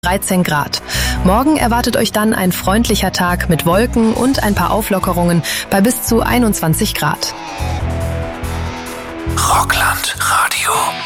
13 Grad. Morgen erwartet euch dann ein freundlicher Tag mit Wolken und ein paar Auflockerungen bei bis zu 21 Grad. Rockland Radio.